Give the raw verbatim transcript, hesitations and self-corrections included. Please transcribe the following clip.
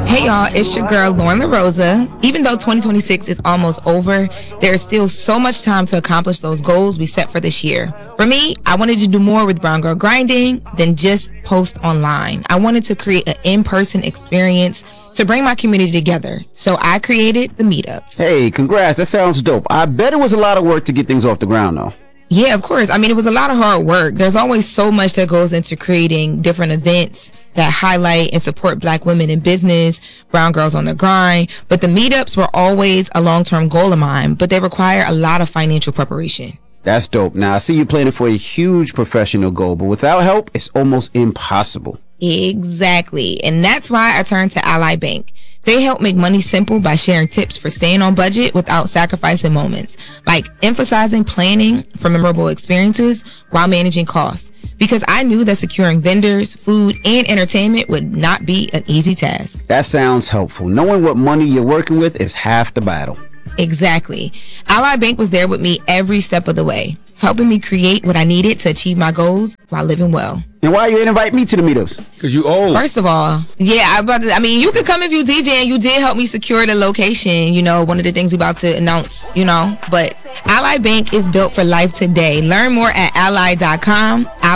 Hey y'all, it's your girl Lauren LaRosa. Even though twenty twenty-six is almost over, there is still so much time to accomplish those goals we set for this year. For me, I wanted to do more with Brown Girl Grinding than just post online. I wanted to create an in-person experience to bring my community together. So I created the meetups. Hey, congrats. That sounds dope. I bet it was a lot of work to get things off the ground though. Yeah, of course. I mean, it was a lot of hard work. There's always so much that goes into creating different events that highlight and support Black women in business, brown girls on the grind. But the meetups were always a long-term goal of mine, but they require a lot of financial preparation. That's dope. Now, I see you planning for a huge professional goal, but without help, it's almost impossible. Exactly. And that's why I turned to Ally Bank. They help make money simple by sharing tips for staying on budget without sacrificing moments, like emphasizing planning for memorable experiences while managing costs. Because I knew that securing vendors, food, and entertainment would not be an easy task. That sounds helpful. Knowing what money you're working with is half the battle. Exactly. Ally Bank was there with me every step of the way, helping me create what I needed to achieve my goals while living well. And why you invite me to the meetups? Because you old. First of all, yeah, I about to, I mean, you could come if you D J, and you did help me secure the location, you know, one of the things we're about to announce, you know. But Ally Bank is built for life today. Learn more at ally dot com.